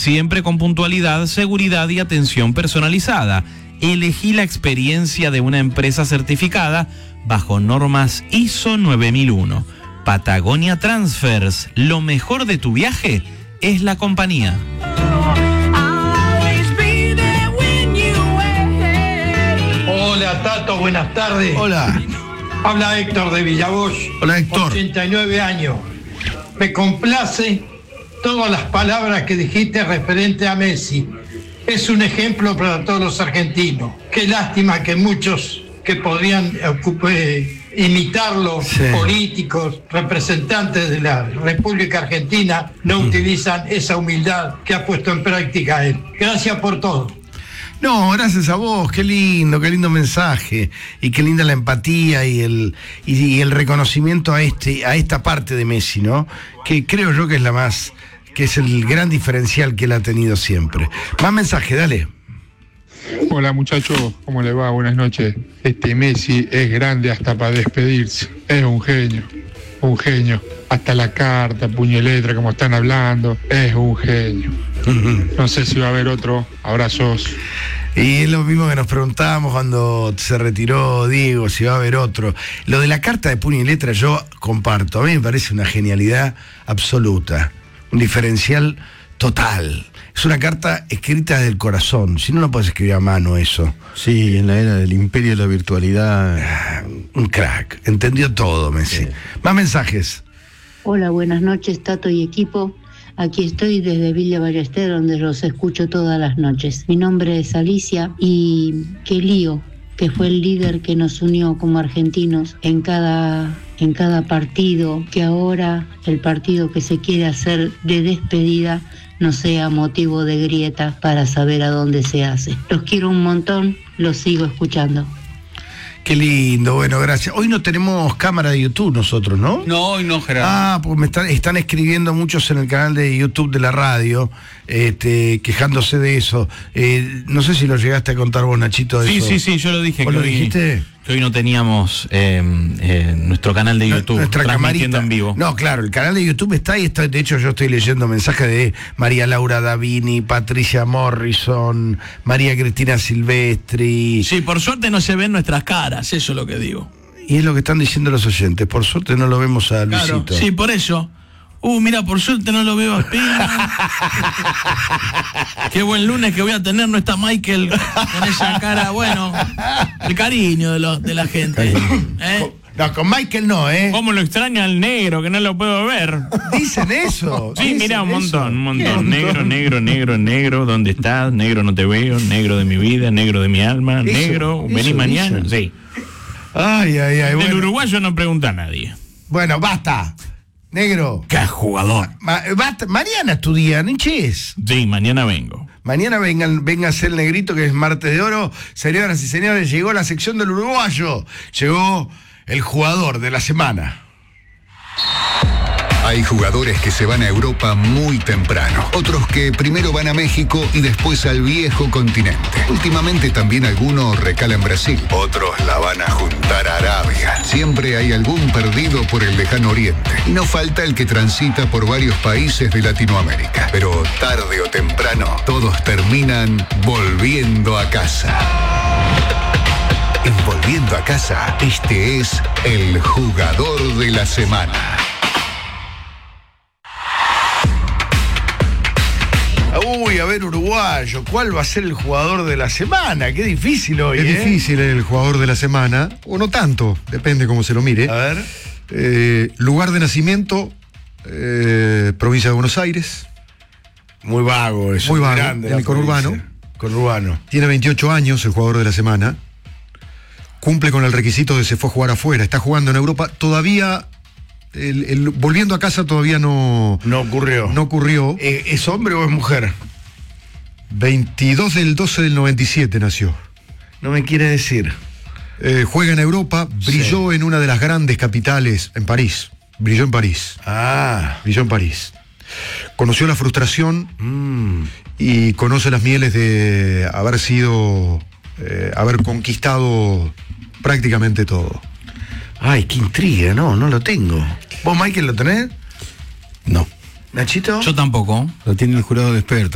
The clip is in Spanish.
siempre con puntualidad, seguridad y atención personalizada. Elegí la experiencia de una empresa certificada bajo normas ISO 9001. Patagonia Transfers, lo mejor de tu viaje es la compañía. Hola Tato, buenas tardes. Hola. Habla Héctor de Villavoz. Hola Héctor. 89 años. Me complace todas las palabras que dijiste referente a Messi. Es un ejemplo para todos los argentinos. Qué lástima que muchos que podrían imitarlo, sí, políticos, representantes de la República Argentina, no utilizan esa humildad que ha puesto en práctica él. Gracias por todo. No, gracias a vos, qué lindo mensaje, y qué linda la empatía y el reconocimiento a esta parte de Messi, ¿no? Que creo yo que es el gran diferencial que él ha tenido siempre. Más mensaje, dale. Hola muchachos, ¿cómo le va? Buenas noches. Messi es grande hasta para despedirse, es un genio, hasta la carta, puño y letra, como están hablando, es un genio. No sé si va a haber otro. Abrazos. Y es lo mismo que nos preguntábamos cuando se retiró Diego, si va a haber otro. Lo de la carta de puño y letra yo comparto, a mí me parece una genialidad absoluta, un diferencial total. Es una carta escrita desde el corazón, si no, no puedes escribir a mano eso. Sí, en la era del imperio de la virtualidad. Un crack, entendió todo Messi. Sí. Más mensajes. Hola, buenas noches Tato y equipo. Aquí estoy desde Villa Ballester, donde los escucho todas las noches. Mi nombre es Alicia y qué lío, que fue el líder que nos unió como argentinos en cada partido, que ahora el partido que se quiere hacer de despedida no sea motivo de grieta para saber a dónde se hace. Los quiero un montón, los sigo escuchando. Qué lindo, bueno, gracias. Hoy no tenemos cámara de YouTube nosotros, ¿no? No, hoy no, Gerardo. Ah, pues están escribiendo muchos en el canal de YouTube de la radio, quejándose de eso. No sé si lo llegaste a contar vos, Nachito, de eso. Sí, yo lo dije. ¿Vos lo dijiste? Que hoy no teníamos nuestro canal de YouTube, nuestra transmitiendo camarita en vivo. No, claro, el canal de YouTube está ahí. De hecho, yo estoy leyendo mensajes de María Laura Davini, Patricia Morrison, María Cristina Silvestri. Sí, por suerte no se ven nuestras caras, eso es lo que digo. Y es lo que están diciendo los oyentes. Por suerte no lo vemos a Luisito. Claro, sí, por eso. Mira, por suerte no lo veo a Espina. Qué buen lunes que voy a tener, no está Michael con esa cara, bueno, el cariño de la gente. No, con Michael no, ¿eh? ¿Cómo lo extraña al negro, que no lo puedo ver? ¿Dicen eso? Sí, ¿Dicen mira, un eso? montón. Negro, ¿dónde estás? Negro, no te veo, negro de mi vida, negro de mi alma, eso, negro, vení mañana. Dicen. Sí. Ay, Del bueno. uruguayo no pregunta a nadie. Bueno, basta. Negro. ¡Qué jugador! Basta. Mañana es tu día, Niches. Sí, mañana vengo. Mañana venga a ser el negrito, que es martes de oro. Señoras y señores, llegó la sección del uruguayo. Llegó el jugador de la semana. Hay jugadores que se van a Europa muy temprano, otros que primero van a México y después al viejo continente. Últimamente también algunos recalan Brasil, otros la van a juntar a Arabia. Siempre hay algún perdido por el lejano oriente y no falta el que transita por varios países de Latinoamérica. Pero tarde o temprano todos terminan volviendo a casa. En Volviendo a Casa, este es el jugador de la semana. Uy, a ver, uruguayo, ¿cuál va a ser el jugador de la semana? Qué difícil hoy, Es difícil el jugador de la semana, o no tanto, depende cómo se lo mire. A ver. Lugar de nacimiento, provincia de Buenos Aires. Muy vago eso. Muy vago, grande, en el conurbano. Conurbano. Tiene 28 años el jugador de la semana. Cumple con el requisito de se fue a jugar afuera. Está jugando en Europa. Todavía, volviendo a casa todavía no ocurrió. No ocurrió. ¿Es hombre o es mujer? 22 del 12 del 97 nació. No me quiere decir. Juega en Europa. Brilló en una de las grandes capitales, en París. Brilló en París. Brilló en París. Conoció la frustración y conoce las mieles de haber conquistado prácticamente todo. Ay, qué intriga, no lo tengo. ¿Vos, Michael, lo tenés? No. ¿Nachito? Yo tampoco. Lo tiene el jurado de expertos.